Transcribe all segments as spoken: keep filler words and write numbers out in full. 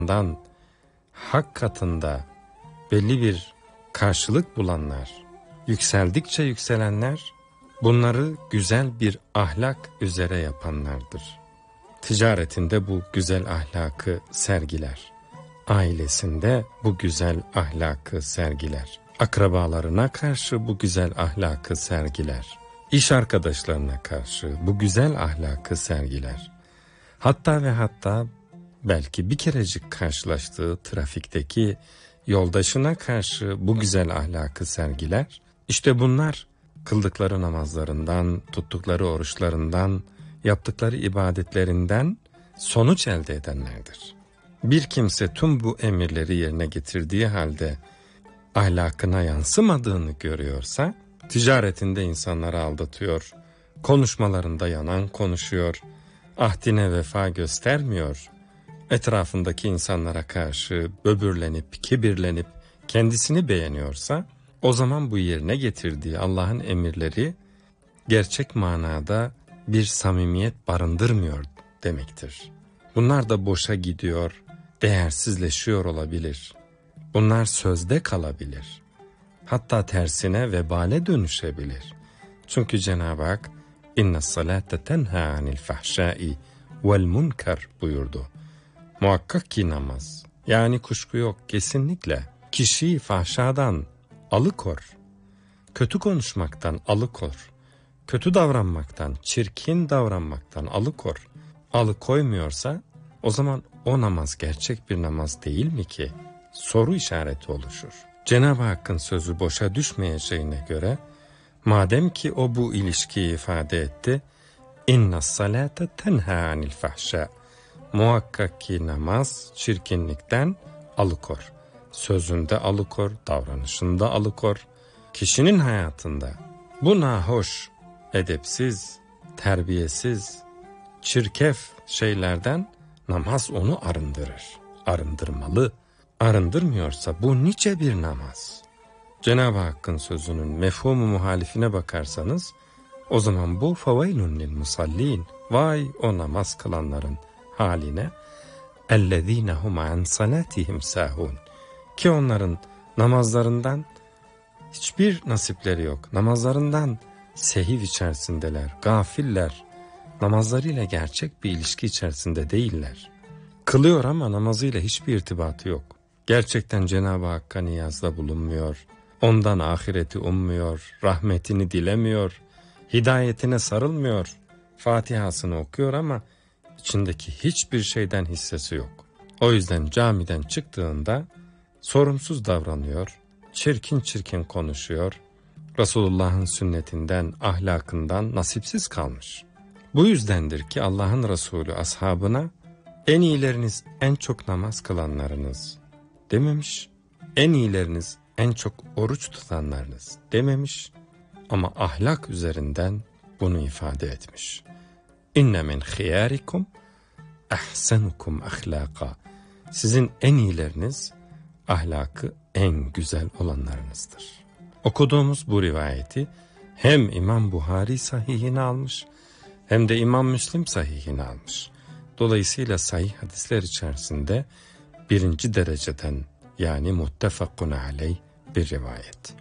dan hak katında belli bir karşılık bulanlar, yükseldikçe yükselenler, bunları güzel bir ahlak üzere yapanlardır. Ticaretinde bu güzel ahlakı sergiler. Ailesinde bu güzel ahlakı sergiler. Akrabalarına karşı bu güzel ahlakı sergiler. İş arkadaşlarına karşı bu güzel ahlakı sergiler. Hatta ve hatta belki bir kerecik karşılaştığı trafikteki yoldaşına karşı bu güzel ahlakı sergiler. İşte bunlar kıldıkları namazlarından, tuttukları oruçlarından, yaptıkları ibadetlerinden sonuç elde edenlerdir. Bir kimse tüm bu emirleri yerine getirdiği halde ahlakına yansımadığını görüyorsa, ticaretinde insanları aldatıyor, konuşmalarında yalan konuşuyor, ahdine vefa göstermiyor, etrafındaki insanlara karşı böbürlenip, kibirlenip kendisini beğeniyorsa, o zaman bu yerine getirdiği Allah'ın emirleri gerçek manada bir samimiyet barındırmıyor demektir. Bunlar da boşa gidiyor, değersizleşiyor olabilir. Bunlar sözde kalabilir. Hatta tersine vebale dönüşebilir. Çünkü Cenab-ı Hak inna salate tenha anil fahşai vel munkar buyurdu. Muhakkak ki namaz, yani kuşku yok, kesinlikle kişiyi fahşadan alıkor, kötü konuşmaktan alıkor, kötü davranmaktan, çirkin davranmaktan alıkor. Alıkoymuyorsa o zaman o namaz gerçek bir namaz değil mi ki? Soru işareti oluşur. Cenab-ı Hakk'ın sözü boşa düşmeyeceğine göre, madem ki o bu ilişkiyi ifade etti, inna salate tenha anil fahşa, muhakkak ki namaz çirkinlikten alıkor. Sözünde alıkor, davranışında alıkor. Kişinin hayatında bu nahoş, edepsiz, terbiyesiz, çirkef şeylerden namaz onu arındırır. Arındırmalı. Arındırmıyorsa bu nice bir namaz. Cenab-ı Hakk'ın sözünün mefhumu muhalifine bakarsanız, o zaman bu feveylun lil musallin, vay o namaz kılanların haline, ellezîne hum an salatihim sahun, ki onların namazlarından hiçbir nasipleri yok. Namazlarından sehiv içerisindeler, gafiller. Namazlarıyla gerçek bir ilişki içerisinde değiller. Kılıyor ama namazıyla hiçbir irtibatı yok. Gerçekten Cenab-ı Hakk'a niyazda bulunmuyor. Ondan ahireti ummuyor, rahmetini dilemiyor, hidayetine sarılmıyor. Fatihasını okuyor ama içindeki hiçbir şeyden hissesi yok. O yüzden camiden çıktığında sorumsuz davranıyor, çirkin çirkin konuşuyor, Resulullah'ın sünnetinden, ahlakından nasipsiz kalmış. Bu yüzdendir ki Allah'ın Resulü ashabına en iyileriniz en çok namaz kılanlarınız dememiş, en iyileriniz en çok oruç tutanlarınız dememiş ama ahlak üzerinden bunu ifade etmiş. İnne min khiyarikum ahsanukum ahlaka. Sizin en iyileriniz ahlakı en güzel olanlarınızdır. Okuduğumuz bu rivayeti hem İmam Buhari sahihine almış hem de İmam Müslim sahihine almış. Dolayısıyla sahih hadisler içerisinde birinci dereceden, yani muttefakun aleyh bir rivayet.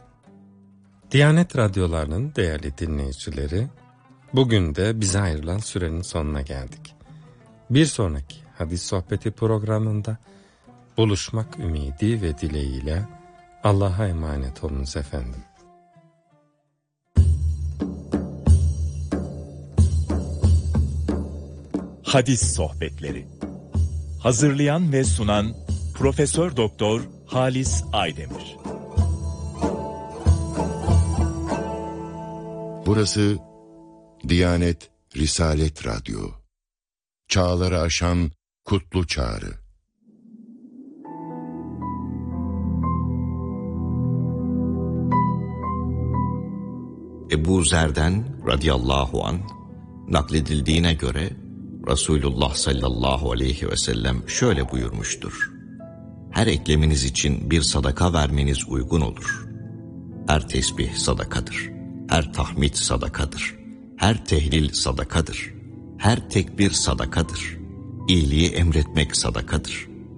Diyanet radyolarının değerli dinleyicileri, bugün de bize ayrılan sürenin sonuna geldik. Bir sonraki hadis sohbeti programında buluşmak ümidi ve dileğiyle Allah'a emanet olunuz efendim. Hadis sohbetleri. Hazırlayan ve sunan Profesör Doktor Halis Aydemir. Burası Diyanet Risalet Radyo. Çağları aşan kutlu çağrı. Ebu Zer'den radıyallahu an nakledildiğine göre Resulullah sallallahu aleyhi ve sellem şöyle buyurmuştur: her ekleminiz için bir sadaka vermeniz uygun olur. Her tesbih sadakadır, her tahmid sadakadır, her tehlil sadakadır, her tekbir sadakadır, iyiliği emretmek sadakadır,